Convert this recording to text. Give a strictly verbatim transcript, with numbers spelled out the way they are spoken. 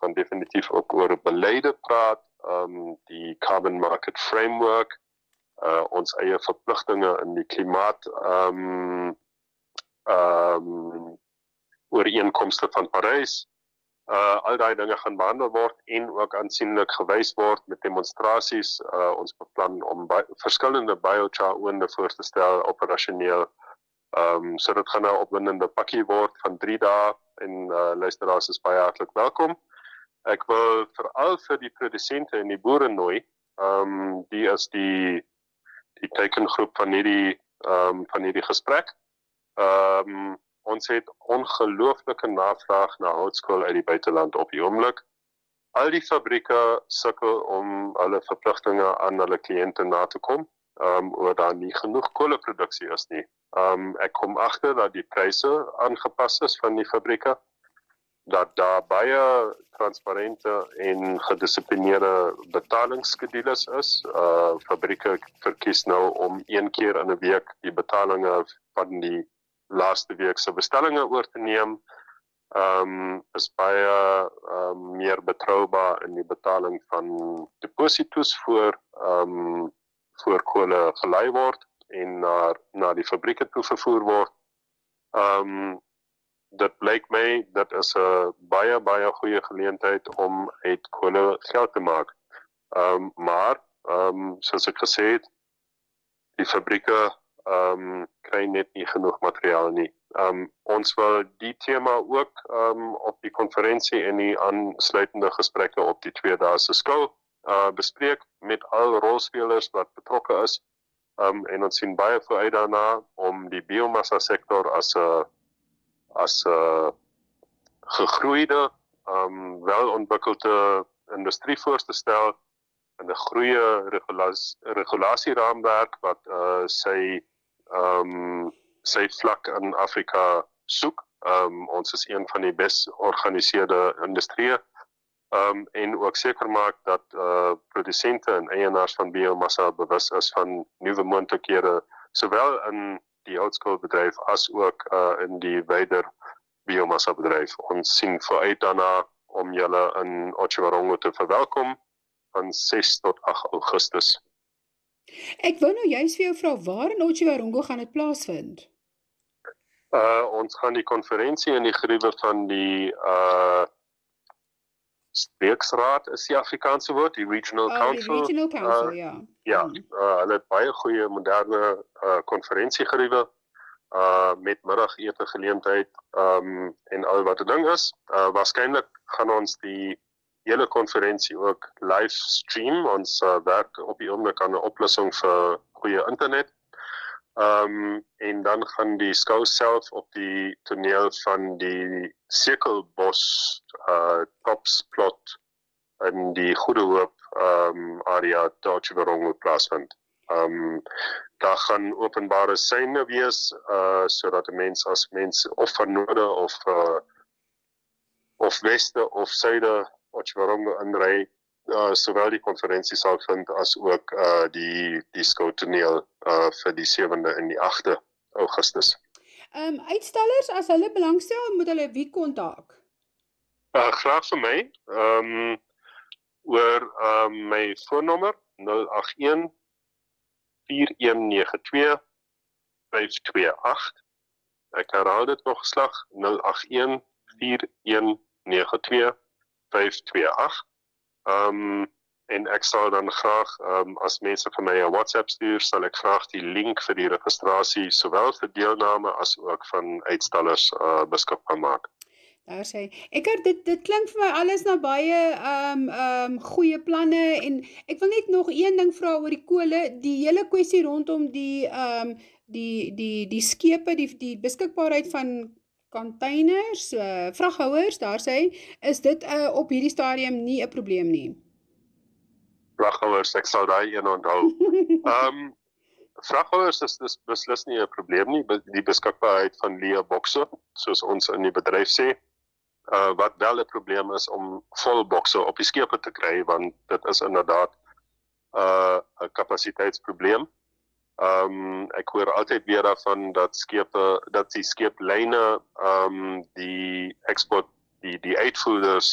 gaan definitief ook oor beleide praat, um, die Carbon Market Framework, uh, ons eie verpligtinge in die klimaat um, um, ooreenkomste van Parys. Uh, al die dinge gaan behandel word en ook aansienlik gewys word met demonstrasies. Uh, ons beplan om bi verskillende biochar-oonde voor te stel, operationeel. Um, so dit gaan 'n opwindende pakkie word van drie dae en uh, luisteraars is baie hartlik welkom. Ek wil veral vir die produsente en die boere nooi. Um, die is die die tekengroep van hierdie um, van hierdie gesprek. Um, Ons het ongelooflike navraag na houtskool uit die buiteland op die oomblik. Al die fabrieke sukkel om hulle verpligtinge aan hulle kliënte na te kom, um, oor daar nie genoeg koolproduksie is nie. Um, ek kom agter dat die pryse aangepas is van die fabrieke, dat daar baie transparente en gedissiplineerde betalingsskedules is. Uh, fabrieke verkies nou om een keer in 'n week die betalinge van die laaste week se bestellinge oor te neem, um, is baie um, meer betroubaar in die betaling van depositos voor, um, voor koole gelei word en na, na die fabrieke toe vervoer word. Um, dit blyk my, dit is 'n baie, baie goeie geleentheid om uit koole geld te maak. Um, maar, um, soos ek gesê het, die fabrieke Um, kry net nie genoeg materiaal nie. Um, ons wil die tema ook um, op die konferensie en die aansluitende gesprekke op die twee dae se skou uh, bespreek met al rolspelers wat betrokke is. Um, en ons sien baie voor uit daarna om die biomassa sektor as 'n as 'n gegroeide, um, welontwikkelde industrie voor te stel in 'n goeie regulasie, regulasieraamwerk wat uh, sy Um, sy vlak in Afrika soek. Um, ons is een van die best georganiseerde industrieë um, en ook seker maak dat uh, produsente en eienaars van biomassa bewus is van nuwe moontlikhede, sowel in die houtskoolbedryf as ook uh, in die wyder biomassa bedryf. Ons sien vooruit daarna om julle in Otjiwarongo te verwelkom van ses tot agt Augustus. Ek wou nou juist vir jou vra, waar in Otjiwarongo gaan dit plaasvind? Uh, ons gaan die konferensie in die geriewe van die uh, streeksraad is die Afrikaanse woord, die Regional oh, Council. Die Regional Council, uh, ja. Ja, uh, hulle het baie goeie moderne uh, konferensiegeriewe uh, met middagete geleentheid um, en al wat 'n ding is. Uh, waarskynlik gaan ons die hele konferensie ook livestream. Ons uh, werk op die oomblik aan 'n oplossing vir goeie internet. Um, en dan gaan die skou self op die toneel van die Sekelbos uh, topsplot in die Goede Hoop um, area Otjiwarongo plaasvind. Um, daar gaan openbare seine wees, uh, sodat 'n mens as mens of van noorde of uh, of weste of suide Otjiwarongo inry, uh, sowel die konferensie sal vind as ook uh, die, die skoutoneel uh, vir die sewende en die agste Augustus. Um, uitstallers, as hulle belangstel, moet hulle wie kontak? Uh, graag vir my, um, oor um, my foonnommer nul agt een vier een nege twee vyf twee agt. Ek herhaal dit nog slag, nul agt een vier een nege twee vyf twee agt. Um, en ek sal dan graag, um, as mense vir my 'n WhatsApp stuur, sal ek graag die link vir die registrasie, sowel vir deelname as ook van uitstallers uh, beskikbaar maak. Daar sê, Eckart, dit, dit klink vir my alles na baie um, um, goeie planne, en ek wil net nog een ding vra oor die kole, die hele kwessie rondom die, um, die, die, die skepe, die, die beskikbaarheid van containers, uh, vraghouers, daar sê, is dit uh, op hierdie stadium nie 'n probleem nie? Vraghouers, ek sal daai een onthou. um, vraghouers is, is beslis nie 'n probleem nie, die beskikbaarheid van leë bokse, soos ons in die bedryf sê. Uh, wat wel 'n probleem is om vol bokse op die skepe te kry, want dit is inderdaad 'n uh, kapasiteitsprobleem. Um, ek hoor altyd weer daarvan dat skepe, dat die skeeplyne um, die export, die, die uitvoerders